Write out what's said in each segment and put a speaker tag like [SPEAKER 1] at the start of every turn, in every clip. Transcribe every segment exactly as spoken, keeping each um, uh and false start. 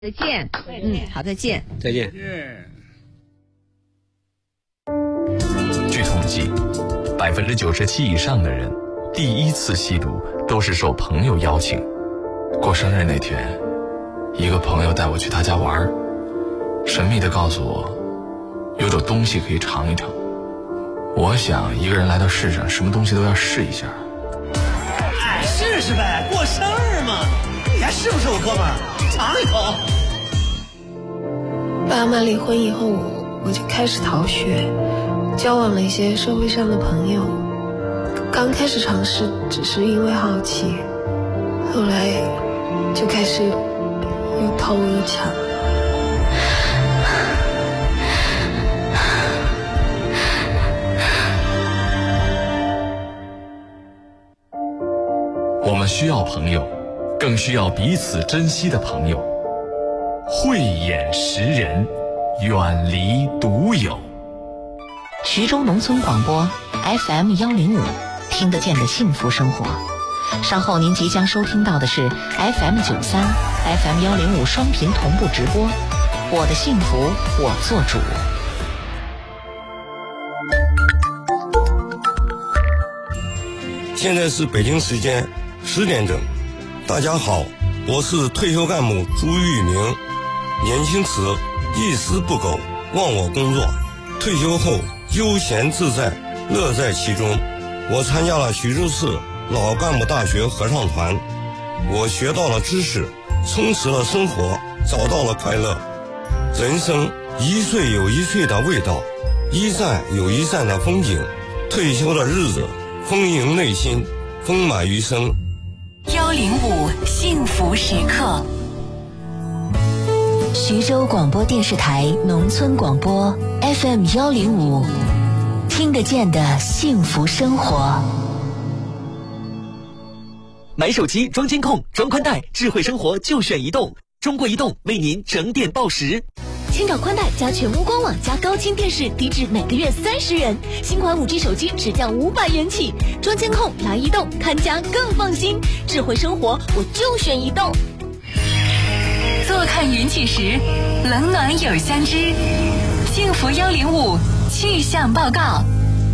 [SPEAKER 1] 再见。嗯，好，再见。
[SPEAKER 2] 再见。
[SPEAKER 3] 据统计，百分之九十七以上的人第一次吸毒都是受朋友邀请。过生日那天，一个朋友带我去他家玩，神秘地告诉我，有种东西可以尝一尝。我想，一个人来到世上，什么东西都要试一下。
[SPEAKER 4] 哎，试试呗，过生日嘛，你还是不是我哥们儿？尝一口。
[SPEAKER 5] 爸妈离婚以后，我就开始逃学，交往了一些社会上的朋友。刚开始尝试只是因为好奇，后来就开始又偷又抢。
[SPEAKER 3] 我们需要朋友，更需要彼此珍惜的朋友。慧眼识人，远离独有。
[SPEAKER 6] 徐州农村广播 F M 一零五，听得见的幸福生活。稍后您即将收听到的是 F M 九三 F M 一零五双频同步直播。我的幸福我做主。
[SPEAKER 7] 现在是北京时间十点整。大家好，我是退休干部朱玉明。年轻时一丝不苟，忘我工作，退休后悠闲自在，乐在其中。我参加了徐州市老干部大学合唱团，我学到了知识，充实了生活，找到了快乐。人生一岁有一岁的味道，一站有一站的风景。退休的日子丰盈内心，丰满余生。
[SPEAKER 8] 幺零五幸福时刻，徐州广播电视台农村广播 F M 幺零五，听得见的幸福生活。
[SPEAKER 9] 买手机装监控装宽带，智慧生活就选移动。中国移动为您整点报时。
[SPEAKER 10] 千兆宽带加全屋官网加高清电视，低至每个月三十元。新款 五 G 手机只降五百元起。装监控来移动，看家更放心。智慧生活我就选移动。
[SPEAKER 8] 坐看云起时，冷暖有相知。幸福幺零五气象报告。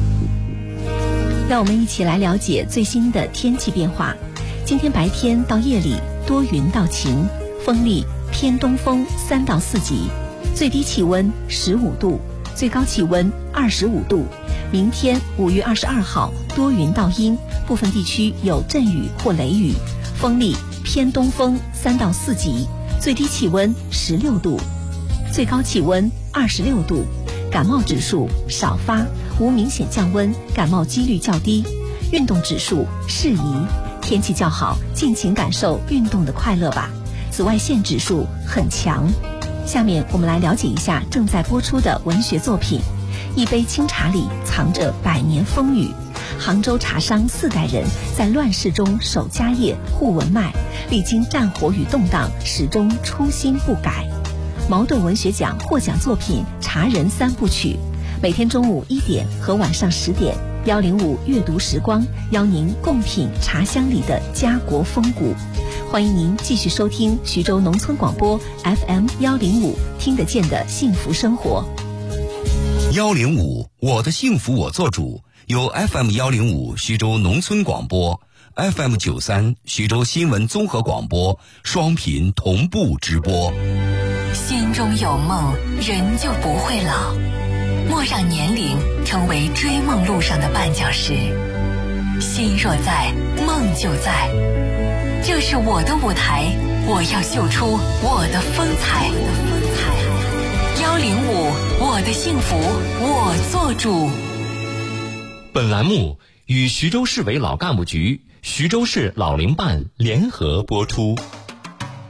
[SPEAKER 11] 让我们一起来了解最新的天气变化。今天白天到夜里多云到晴，风力偏东风三到四级，最低气温十五度，最高气温二十五度。明天五月二十二号多云到阴，部分地区有阵雨或雷雨，风力偏东风三到四级，最低气温十六度，最高气温二十六度。感冒指数少发，无明显降温，感冒几率较低。运动指数适宜，天气较好，尽情感受运动的快乐吧。紫外线指数很强。下面我们来了解一下正在播出的文学作品。一杯清茶里藏着百年风雨。杭州茶商四代人在乱世中守家业护文脉，历经战火与动荡，始终初心不改。茅盾文学奖获奖作品《茶人三部曲》，每天中午一点和晚上十点，幺零五阅读时光邀您共品茶香里的家国风骨。欢迎您继续收听徐州农村广播 F M 幺零五，听得见的幸福生活。
[SPEAKER 12] 幺零五，我的幸福我做主，由 F M 幺零五徐州农村广播、F M 九三徐州新闻综合广播双频同步直播。
[SPEAKER 8] 心中有梦，人就不会老。莫让年龄成为追梦路上的绊脚石。心若在，梦就在。这是我的舞台，我要秀出我的风采。幺零五，我的幸福我做主。
[SPEAKER 13] 本栏目与徐州市委老干部局、徐州市老龄办联合播出。